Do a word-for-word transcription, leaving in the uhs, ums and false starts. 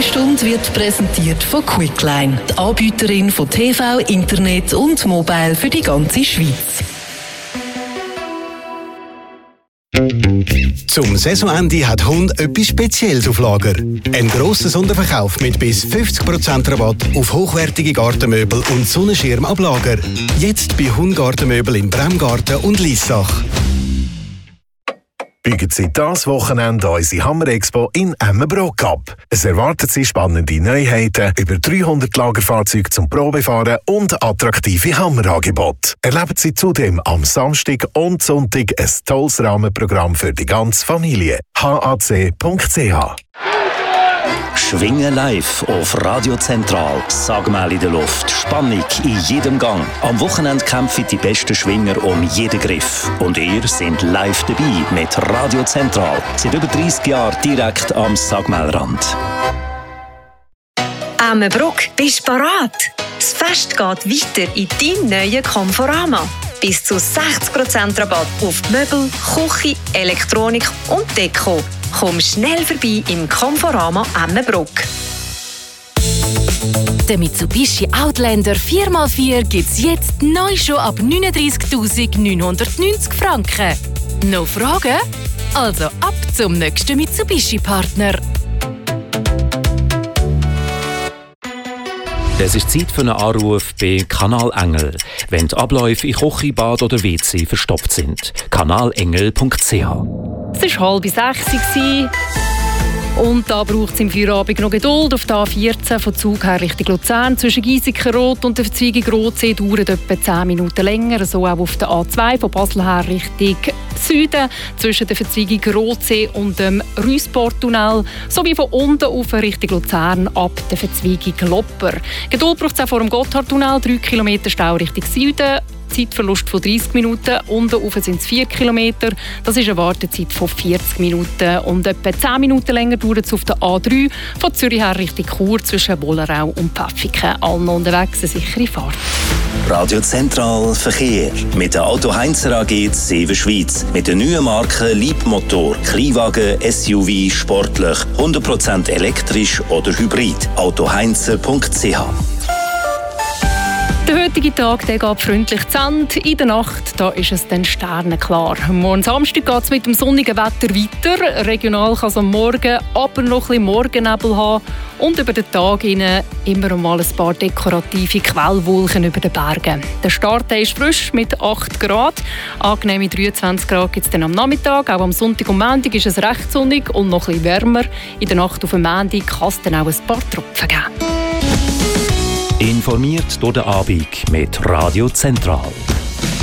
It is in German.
Stunde wird präsentiert von Quickline, die Anbieterin von T V, Internet und Mobile für die ganze Schweiz. Zum Saisonende hat Hund etwas Spezielles auf Lager. Ein grosser Sonderverkauf mit bis fünfzig Prozent Rabatt auf hochwertige Gartenmöbel und Sonnenschirm ab Lager. Jetzt bei Hund Gartenmöbel in Bremgarten und Liessach. Bügen Sie das Wochenende unsere Hammer Expo in Emmenbrock ab. Es erwartet Sie spannende Neuheiten, über dreihundert Lagerfahrzeuge zum Probefahren und attraktive Hammerangebote. Erleben Sie zudem am Samstag und Sonntag ein tolles Rahmenprogramm für die ganze Familie. h a c punkt c h Schwingen live auf Radio Zentral. Sagmal in der Luft. Spannung in jedem Gang. Am Wochenende kämpfen die besten Schwinger um jeden Griff. Und ihr seid live dabei mit Radio Zentral. Seit über dreissig Jahren direkt am Sagmalrand. Emmenbrock, bist du bereit? Das Fest geht weiter in deinem neuen Conforama. Bis zu sechzig Prozent Rabatt auf Möbel, Küche, Elektronik und Deko. Komm schnell vorbei im Conforama Emmenbrock. Der Mitsubishi Outlander vier mal vier gibt es jetzt neu schon ab neununddreissigtausendneunhundertneunzig Franken. Noch Fragen? Also ab zum nächsten Mitsubishi-Partner. Es ist Zeit für einen Anruf bei Kanal Engel, wenn die Abläufe in Küche, Bad oder W C verstopft sind. kanalengel punkt c h. Es war halb sechs und da braucht es im Feierabend noch Geduld. Auf der A vierzehn von Zug her Richtung Luzern zwischen Giesikenrot und der Verzweigung Rotsee dauert etwa zehn Minuten länger. So auch auf der A zwei von Basel her Richtung Süden zwischen der Verzweigung Rotsee und dem Rüssportunnel sowie von unten auf Richtung Luzern ab der Verzweigung Lopper. Geduld braucht es auch vor dem Gotthardtunnel, drei Kilometer Stau Richtung Süden. Zeitverlust von dreissig Minuten, unten rauf sind es vier Kilometer. Das ist eine Wartezeit von vierzig Minuten. Und etwa zehn Minuten länger dauert es auf der A drei von Zürich her Richtung Chur zwischen Bollerau und Pfäffiken. Allen unterwegs eine sichere Fahrt. Radio Zentral Verkehr mit der Auto Heinzer A G Seven Schweiz. Mit der neuen Marke Leapmotor. Kleinwagen, S U V, sportlich, hundert Prozent elektrisch oder hybrid. auto heinzer punkt c h. Der heutige Tag der geht freundlich zu Ende. In der Nacht da ist es dann sternenklar. Morgen Samstag geht es mit dem sonnigen Wetter weiter. Regional kann es am Morgen aber noch ein bisschen Morgennebel haben. Und über den Tag hinein immer mal ein paar dekorative Quellwolken über den Bergen. Der Start ist frisch mit acht Grad. Angenehme dreiundzwanzig Grad gibt es dann am Nachmittag. Auch am Sonntag und Montag ist es recht sonnig und noch ein bisschen wärmer. In der Nacht auf dem Montag kann es dann auch ein paar Tropfen geben. Informiert durch den Abend mit Radio Zentral.